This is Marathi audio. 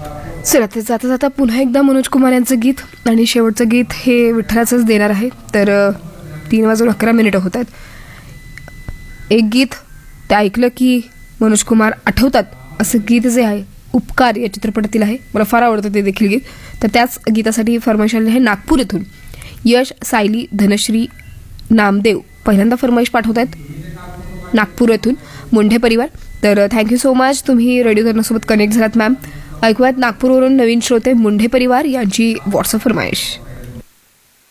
चला ते जाता जाता पुन्हा एकदा मनोज कुमार यांचं गीत, आणि शेवटचं गीत हे विठ्ठलाचंच देणार आहे. तर 3:11 होत आहेत. एक गीत ते ऐकलं की मनोज कुमार आठवतात असं गीत जे आहे उपकार या चित्रपटातील आहे. मला फार आवडतं ते देखील गीत. तर त्याच गीतासाठी फरमाईश आलेली आहे नागपूर येथून. यश, सायली, धनश्री, नामदेव पहिल्यांदा फरमाईश पाठवत आहेत नागपूर येथून, मुंढे परिवार. तर थँक्यू सो मच, तुम्ही रेडिओ धरणासोबत कनेक्ट झालात मॅम. ऐकूयात नागपूरवरून नवीन श्रोते मुंढे परिवार यांची व्हॉट्सअप फरमाईश.